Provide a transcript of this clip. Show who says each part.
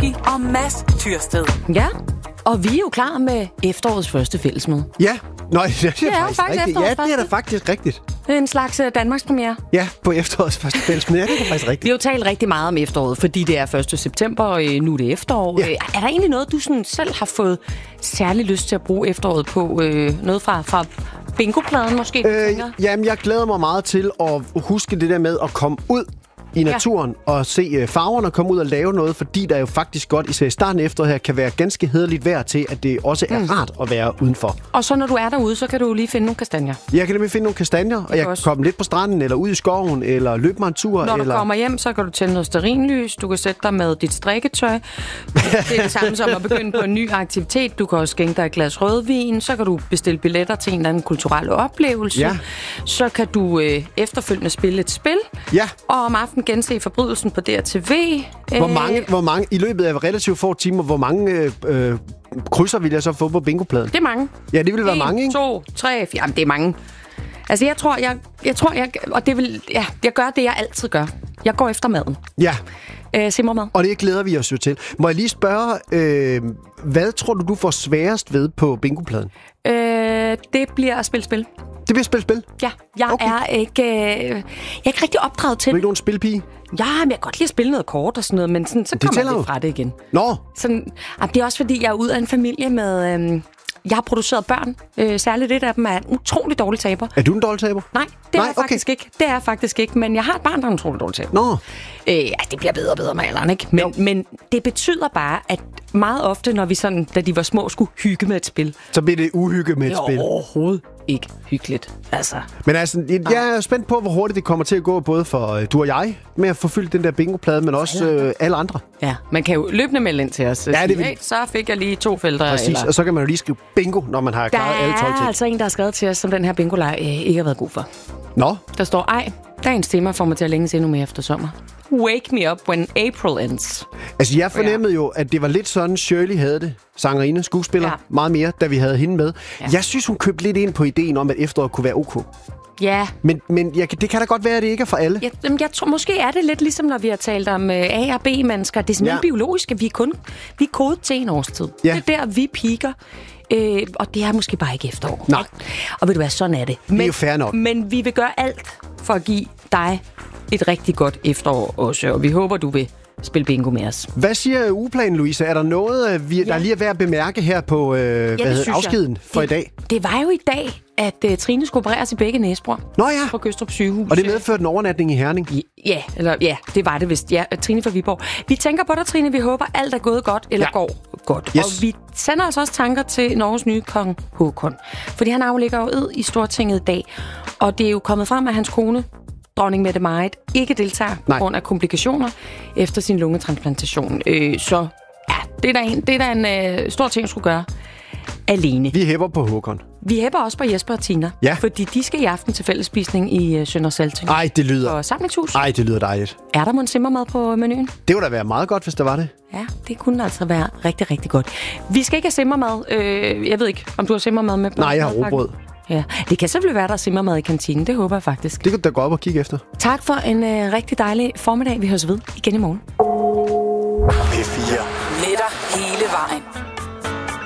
Speaker 1: Boogie og Mads Tyrsted.
Speaker 2: Ja, og vi er jo klar med efterårets første fællesmøde.
Speaker 3: Ja, det er faktisk rigtigt. Ja, det er da faktisk rigtigt.
Speaker 2: En slags Danmarks premiere.
Speaker 3: Ja, på efterårets første fællesmøde. Ja, det er da faktisk rigtigt.
Speaker 2: Vi har jo talt rigtig meget om efteråret, fordi det er 1. september, og nu er det efterår. Ja. Er der egentlig noget, du sådan selv har fået særlig lyst til at bruge efteråret på? Noget fra bingopladen måske?
Speaker 3: Jamen, jeg glæder mig meget til at huske det der med at komme ud i naturen og se farverne komme ud og lave noget, fordi der jo faktisk godt, især i starten af efteråret her, kan være ganske hæderligt vejr til, at det også er rart at være udenfor.
Speaker 2: Og så når du er derude, så kan du lige finde nogle kastanjer.
Speaker 3: Jeg kan nemlig finde nogle kastanjer, og jeg kan komme lidt på stranden, eller ud i skoven, eller løbe mig en tur.
Speaker 2: Når du kommer hjem, så kan du tænde noget stearinlys, du kan sætte dig med dit strikketøj. Det er det samme som at begynde på en ny aktivitet. Du kan også skænke dig et glas rødvin, så kan du bestille billetter til en eller anden kulturel oplevelse. Ja. Så kan du efterfølgende spille et spil, og om aftenen gense Forbrydelsen på DRTV.
Speaker 3: Hvor mange i løbet af relativt få timer, hvor mange krydser vil jeg så få på bingopladen?
Speaker 2: Det er mange.
Speaker 3: Ja, det vil være mange, ikke?
Speaker 2: 2, 3, 4. Jamen, det er mange. Altså, jeg tror, og det vil, jeg gør det, jeg altid gør. Jeg går efter maden.
Speaker 3: Ja.
Speaker 2: Simmermad.
Speaker 3: Og det glæder vi os jo til. Må jeg lige spørge, hvad tror du får sværest ved på bingopladen?
Speaker 2: Det bliver at spille spil.
Speaker 3: Det bliver spil?
Speaker 2: Ja, jeg er ikke rigtig opdraget til.
Speaker 3: Du er ikke nogen spilpige?
Speaker 2: Ja, men jeg kan godt lide at spille noget kort og sådan noget, men sådan, så kommer jeg lidt fra det igen.
Speaker 3: Nå!
Speaker 2: Sådan, det er også fordi, jeg er ud af en familie med... jeg har produceret børn. Særligt et af dem er en utrolig dårlig taber.
Speaker 3: Er du en dårlig taber?
Speaker 2: Nej, det er jeg faktisk ikke. Det er jeg faktisk ikke, men jeg har et barn, der er en utrolig dårlig taber.
Speaker 3: Nå!
Speaker 2: Det bliver bedre og bedre med alderen, ikke? Men det betyder bare, at meget ofte, når vi sådan, da de var små, skulle hygge med et spil.
Speaker 3: Så bliver det uhygge med et spil.
Speaker 2: Overhovedet ikke hyggeligt. Altså.
Speaker 3: Men altså, jeg er spændt på, hvor hurtigt det kommer til at gå, både for du og jeg, med at få fyldt den der bingoplade, men også alle andre.
Speaker 2: Ja, man kan jo løbende melde ind til os. Ja, så fik jeg lige 2 felter.
Speaker 3: Præcis, eller... og så kan man jo lige skrive bingo, når man har klaret alle 12 ting.
Speaker 2: Der er altså en, der har skrevet til os, som den her bingo-leg ikke har været god for.
Speaker 3: Nå?
Speaker 2: Der står, dagens tema får mig til at længes endnu mere efter sommer. Wake me up when April ends.
Speaker 3: Altså, jeg fornemmede jo, at det var lidt sådan, Shirley havde det. Sangerinde, skuespiller, meget mere, da vi havde hende med. Ja. Jeg synes, hun købte lidt ind på ideen om, at efteråret kunne være ok.
Speaker 2: Ja.
Speaker 3: Men det kan da godt være, at det ikke er for alle.
Speaker 2: Jeg tror, måske er det lidt ligesom, når vi har talt om A- og B-mennesker. Det er simpelthen biologisk, at vi er kodet til en årstid. Ja. Det er der, vi piker. Og det er måske bare ikke efterår.
Speaker 3: Nej.
Speaker 2: Og ved du hvad, sådan er det.
Speaker 3: Det er jo fair nok.
Speaker 2: Men vi vil gøre alt for at give dig et rigtig godt efterår også. Og vi håber, du vil spille bingo med os.
Speaker 3: Hvad siger ugeplanen, Louise? Er der noget, der lige er værd at bemærke her på afskeden for i dag?
Speaker 2: Det var jo i dag, at Trine skulle opereres i begge næsebor.
Speaker 3: Nå ja.
Speaker 2: På Gødstrup sygehus.
Speaker 3: Og det medførte en overnatning i Herning?
Speaker 2: Ja, det var det vist. Ja, Trine fra Viborg. Vi tænker på dig, Trine. Vi håber, alt er gået godt, eller går godt.
Speaker 3: Yes.
Speaker 2: Og vi sender altså også tanker til Norges nye kong Håkon. Fordi han aflægger jo ed i Stortinget i dag. Og det er jo kommet frem, at hans kone, dronning Mette Marit, ikke deltager på grund af komplikationer efter sin lungetransplantation. Så det er da en stor ting, at skulle gøre alene.
Speaker 3: Vi hæpper på Håkon.
Speaker 2: Vi hæpper også på Jesper og Tina. Ja. Fordi de skal i aften til fællesspisning i Sønder Salting.
Speaker 3: Ej, det lyder...
Speaker 2: Og samlingshus.
Speaker 3: Ej, det lyder dejligt.
Speaker 2: Er der mon simmermad på menuen?
Speaker 3: Det ville da være meget godt, hvis der var det.
Speaker 2: Ja, det kunne altså være rigtig, rigtig godt. Vi skal ikke have simmermad. Jeg ved ikke, om du har simmermad med på.
Speaker 3: Nej, jeg har rugbrød.
Speaker 2: Ja, det kan selvfølgelig være, der er simmermad i kantinen. Det håber jeg faktisk.
Speaker 3: Det kan du da gå op og kigge efter.
Speaker 2: Tak for en rigtig dejlig formiddag. Vi høres ved igen i morgen.
Speaker 4: P4